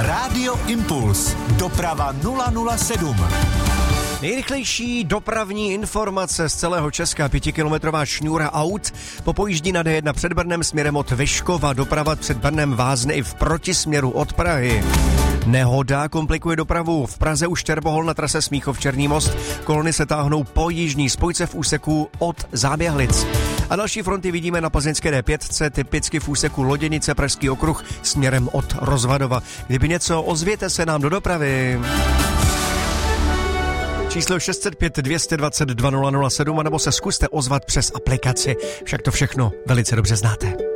Rádio Impuls. Doprava 007. Nejrychlejší dopravní informace z celého Česka. 5kilometrová šňůra aut popojíždí na D1 před Brnem směrem od Vyškova. Doprava před Brnem vázne i v protisměru od Prahy. Nehoda komplikuje dopravu. V Praze už Štěrbohol na trase Smíchov-Černý most. Kolony se táhnou po jižní spojce v úseku od Záběhlic. A další fronty vidíme na plzeňské D5, typicky v úseku Loděnice Pražský okruh směrem od Rozvadova. Kdyby něco, ozvěte se nám do dopravy. Číslo 605 220 2007, anebo se zkuste ozvat přes aplikaci. Však to všechno velice dobře znáte.